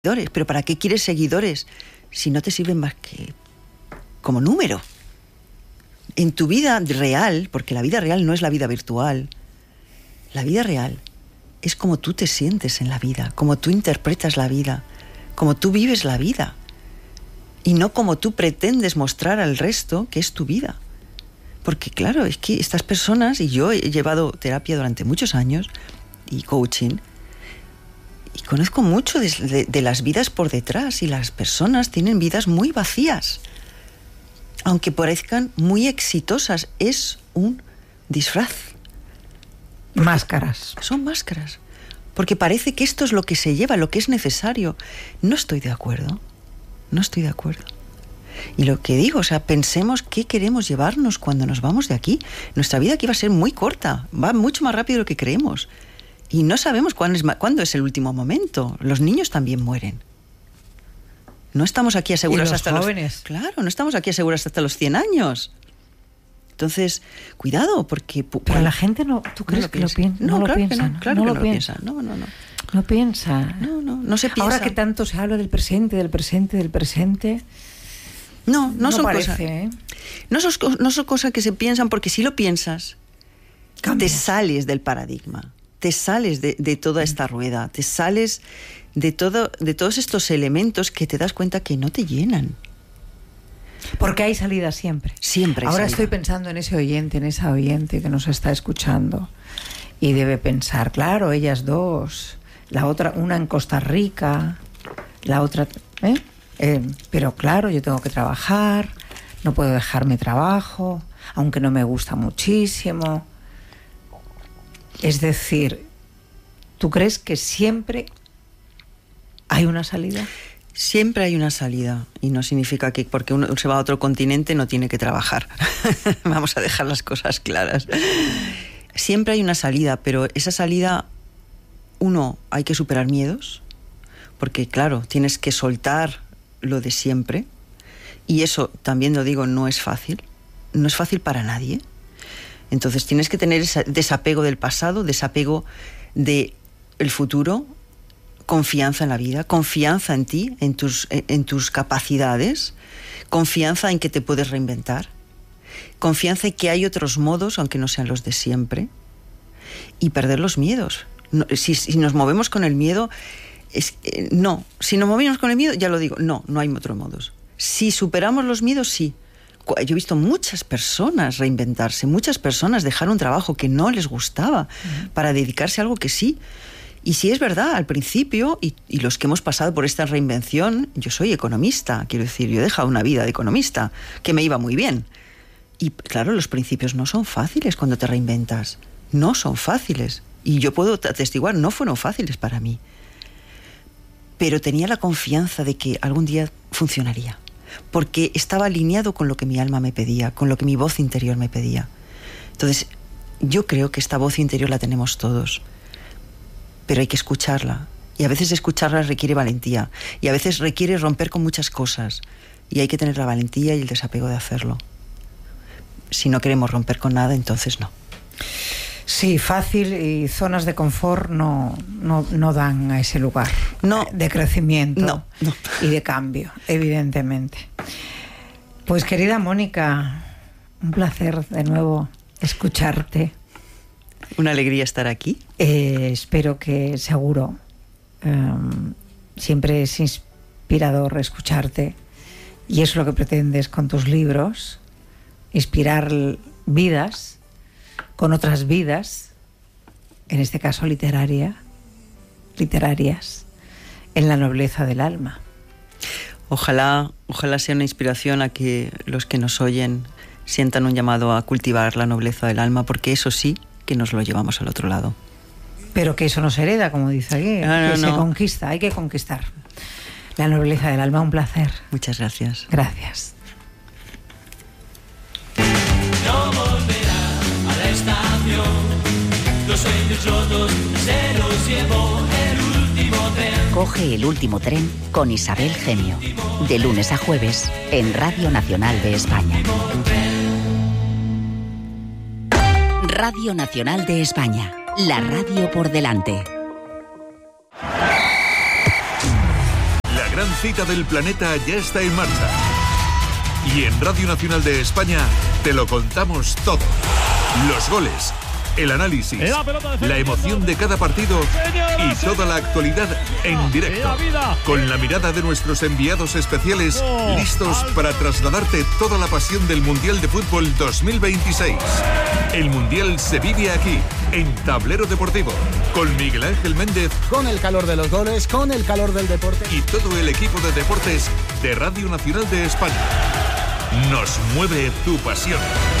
seguidores. ¿Pero para qué quieres seguidores si no te sirven más que como número? En tu vida real, porque la vida real no es la vida virtual, la vida real es como tú te sientes en la vida, como tú interpretas la vida, como tú vives la vida, y no como tú pretendes mostrar al resto que es tu vida. Porque claro, es que estas personas, y yo he llevado terapia durante muchos años y coaching, y conozco mucho de las vidas por detrás, y las personas tienen vidas muy vacías. Aunque parezcan muy exitosas, es un disfraz. Máscaras. Son máscaras. Porque parece que esto es lo que se lleva, lo que es necesario. No estoy de acuerdo. No estoy de acuerdo. Y lo que digo, o sea, pensemos qué queremos llevarnos cuando nos vamos de aquí. Nuestra vida aquí va a ser muy corta, va mucho más rápido de lo que creemos. Y no sabemos cuándo es el último momento. Los niños también mueren. No estamos aquí aseguros hasta jóvenes. Claro, no estamos aquí aseguros hasta los 100 años. Entonces, cuidado, porque... Pero la gente no... ¿Tú crees que lo piensa? No, No claro lo piensa. que no, claro No que lo no lo piensa. piensa. No. No piensa. No se piensa. Ahora que tanto se habla del presente, No son parece, cosas. ¿eh? No son cosas que se piensan, porque si lo piensas, Cambia. te sales del paradigma, te sales de toda esta rueda, te sales de todos estos elementos que te das cuenta que no te llenan. Porque hay salida siempre. Siempre hay Ahora salida. estoy pensando en ese oyente, en esa oyente que nos está escuchando y debe pensar, claro, ellas dos, la otra, una en Costa Rica, la otra... pero claro, yo tengo que trabajar, no puedo dejar mi trabajo, aunque no me gusta muchísimo. Es decir, ¿tú crees que siempre hay una salida? Siempre hay una salida, y no significa que porque uno se va a otro continente no tiene que trabajar. Vamos a dejar las cosas claras. Siempre hay una salida, pero esa salida, hay que superar miedos, porque claro, tienes que soltar lo de siempre, y eso, también lo digo, no es fácil para nadie. Entonces tienes que tener ese desapego del pasado, desapego del futuro, confianza en la vida, confianza en ti, en tus capacidades, confianza en que te puedes reinventar, confianza en que hay otros modos, aunque no sean los de siempre, y perder los miedos. Si nos movemos con el miedo, si nos movemos con el miedo, ya lo digo, no hay otros modos. Si superamos los miedos, sí. Yo he visto muchas personas reinventarse, muchas personas dejar un trabajo que no les gustaba para dedicarse a algo que sí. Y sí es verdad, al principio, y los que hemos pasado por esta reinvención, yo soy economista, quiero decir, yo he dejado una vida de economista, que me iba muy bien. Y claro, los principios no son fáciles cuando te reinventas, no son fáciles. Y yo puedo atestiguar, no fueron fáciles para mí. Pero tenía la confianza de que algún día funcionaría, porque estaba alineado con lo que mi alma me pedía, con lo que mi voz interior me pedía. Entonces, yo creo que esta voz interior la tenemos todos, pero hay que escucharla, y a veces escucharla requiere valentía, y a veces requiere romper con muchas cosas, y hay que tener la valentía y el desapego de hacerlo. Si no queremos romper con nada, entonces no. Sí, fácil, y zonas de confort no dan a ese lugar de crecimiento y de cambio, evidentemente. Pues querida Mónica, un placer de nuevo escucharte. Una alegría estar aquí. Espero que seguro siempre es inspirador escucharte, y eso es lo que pretendes con tus libros, inspirar vidas con otras vidas, en este caso literarias, en la nobleza del alma. Ojalá sea una inspiración a que los que nos oyen sientan un llamado a cultivar la nobleza del alma, porque eso sí que nos lo llevamos al otro lado. Pero que eso no se hereda, como dice aquí, se conquista, hay que conquistar. La nobleza del alma, un placer. Muchas gracias. Gracias. No volverá a la estación, los sueños rotos se los llevó el último tren. Coge el último tren con Isabel Genio, de lunes a jueves en Radio Nacional de España. Radio Nacional de España, la radio por delante. gran cita del planeta ya está en marcha. Y en Radio Nacional de España te lo contamos todo. Los goles, el análisis, la emoción de cada partido y toda la actualidad en directo. Con la mirada de nuestros enviados especiales, listos para trasladarte toda la pasión del Mundial de Fútbol 2026. El Mundial se vive aquí, en Tablero Deportivo, con Miguel Ángel Méndez. Con el calor de los goles, con el calor del deporte. Y todo el equipo de deportes de Radio Nacional de España. Nos mueve tu pasión.